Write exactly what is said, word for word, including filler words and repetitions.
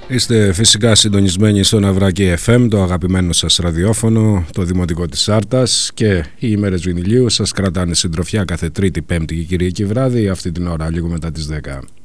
Είστε φυσικά συντονισμένοι στο Ναυράκι εφ εμ, το αγαπημένο σας ραδιόφωνο, το δημοτικό της Άρτας, και οι ημέρες βινιλίου σας κρατάνε συντροφιά κάθε Τρίτη, Πέμπτη και Κυριακή βράδυ, αυτή την ώρα λίγο μετά τις δέκα.